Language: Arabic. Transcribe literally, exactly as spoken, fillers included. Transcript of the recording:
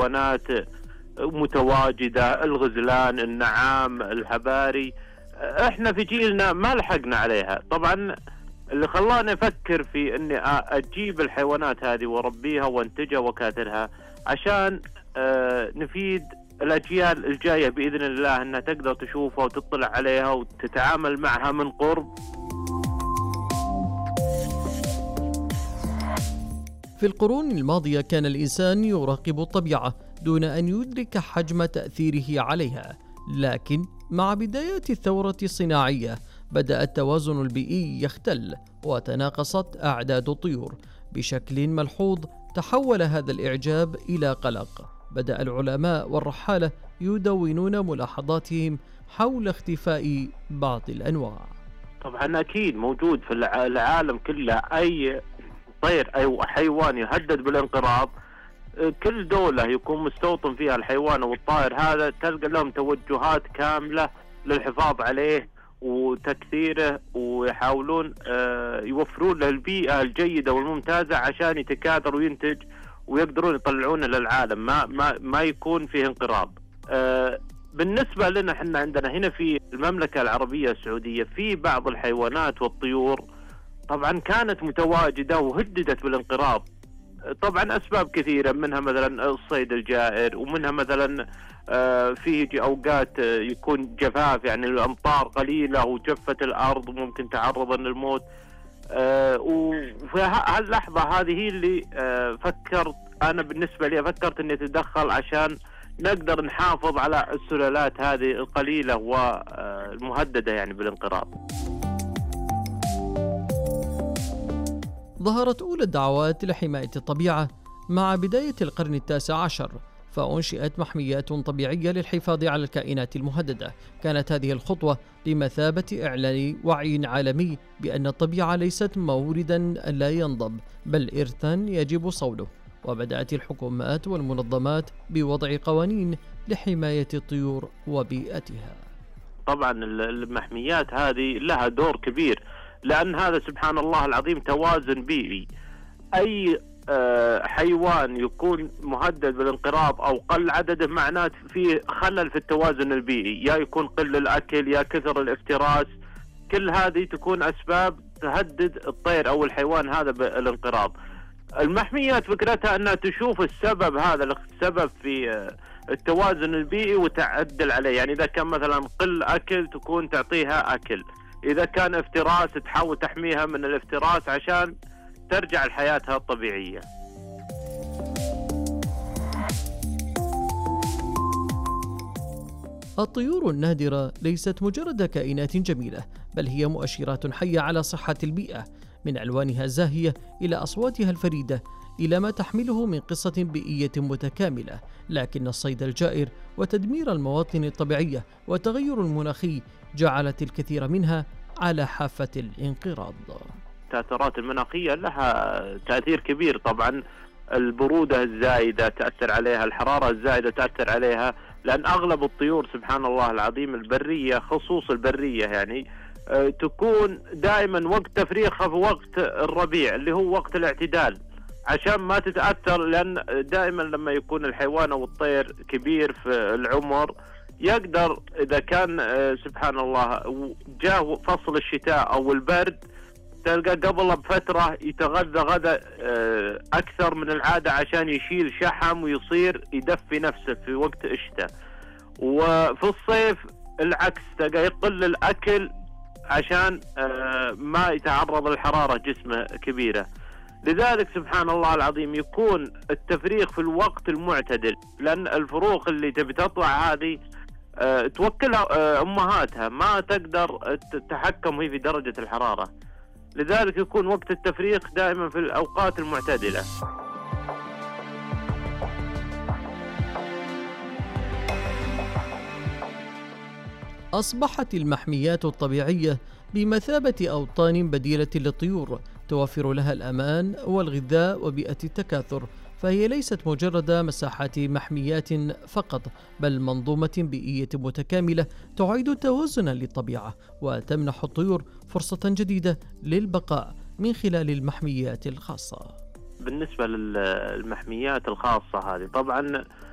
حيوانات متواجدة، الغزلان، النعام، الحباري، احنا في جيلنا ما لحقنا عليها. طبعا اللي خلاني افكر في اني اجيب الحيوانات هذه واربيها وانتجها وكاثرها عشان اه نفيد الاجيال الجايه باذن الله انها تقدر تشوفها وتطلع عليها وتتعامل معها من قرب. في القرون الماضية كان الإنسان يراقب الطبيعة دون أن يدرك حجم تأثيره عليها، لكن مع بدايات الثورة الصناعية بدأ التوازن البيئي يختل وتناقصت أعداد الطيور بشكل ملحوظ. تحول هذا الإعجاب إلى قلق. بدأ العلماء والرحالة يدونون ملاحظاتهم حول اختفاء بعض الأنواع. طبعا أكيد موجود في العالم كله أي طير أو حيوان يهدد بالانقراض، كل دولة يكون مستوطن فيها الحيوان أو الطائر هذا تلقى لهم توجهات كاملة للحفاظ عليه وتكثيره، ويحاولون يوفرون له البيئة الجيدة والممتازة عشان يتكاثر وينتج ويقدرون يطلعونه للعالم، ما ما ما يكون فيه انقراض. بالنسبة لنا احنا عندنا هنا في المملكة العربية السعودية في بعض الحيوانات والطيور طبعا كانت متواجدة وهددت بالانقراض. طبعا أسباب كثيرة، منها مثلا الصيد الجائر، ومنها مثلا في اوقات يكون جفاف، يعني الامطار قليله وجفت الارض وممكن تعرض للموت. وفي هاللحظه هذه هي اللي فكرت انا بالنسبه لي فكرت اني اتدخل عشان نقدر نحافظ على السلالات هذه القليله والمهدده يعني بالانقراض. ظهرت أولى الدعوات لحماية الطبيعة مع بداية القرن التاسع عشر، فأنشئت محميات طبيعية للحفاظ على الكائنات المهددة. كانت هذه الخطوة بمثابة إعلان وعي عالمي بأن الطبيعة ليست موردا لا ينضب بل إرثا يجب صونه. وبدأت الحكومات والمنظمات بوضع قوانين لحماية الطيور وبيئتها. طبعا المحميات هذه لها دور كبير، لأن هذا سبحان الله العظيم توازن بيئي. أي حيوان يكون مهدد بالانقراض أو قل عدده معناه فيه خلل في التوازن البيئي، يا يكون قل الأكل يا كثر الافتراس، كل هذه تكون أسباب تهدد الطير أو الحيوان هذا بالانقراض. المحميات فكرتها أنها تشوف السبب هذا السبب في التوازن البيئي وتعدل عليه، يعني إذا كان مثلا قل أكل تكون تعطيها أكل، إذا كان افتراس تحاول تحميها من الافتراس عشان ترجع لحياتها الطبيعية. الطيور النادرة ليست مجرد كائنات جميلة، بل هي مؤشرات حية على صحة البيئة، من ألوانها الزاهية إلى أصواتها الفريدة إلى ما تحمله من قصة بيئية متكاملة. لكن الصيد الجائر وتدمير المواطن الطبيعية والتغير المناخي جعلت الكثير منها على حافة الانقراض. التأثيرات المناخية لها تأثير كبير، طبعا البرودة الزائدة تأثر عليها، الحرارة الزائدة تأثر عليها، لأن أغلب الطيور سبحان الله العظيم البرية خصوص البرية يعني تكون دائما وقت تفريخها في وقت الربيع اللي هو وقت الاعتدال عشان ما تتأثر، لأن دائما لما يكون الحيوان أو الطير كبير في العمر يقدر إذا كان سبحان الله جاء فصل الشتاء أو البرد تلقى قبل بفترة يتغذى غذاء أكثر من العادة عشان يشيل شحم ويصير يدفي نفسه في وقت الشتاء. وفي الصيف العكس تلقى يقل الأكل عشان ما يتعرض للحرارة جسمه كبيرة. لذلك سبحان الله العظيم يكون التفريغ في الوقت المعتدل، لأن الفروخ اللي تبي تطلع هذه توكلها أمهاتها ما تقدر تتحكم هي في درجة الحرارة، لذلك يكون وقت التفريق دائما في الأوقات المعتدلة. أصبحت المحميات الطبيعية بمثابة أوطان بديلة للطيور توفر لها الأمان والغذاء وبيئة التكاثر، فهي ليست مجرد مساحات محميات فقط بل منظومة بيئية متكاملة تعيد التوازن للطبيعة وتمنح الطيور فرصة جديدة للبقاء من خلال المحميات الخاصة. بالنسبة للمحميات الخاصة هذه طبعا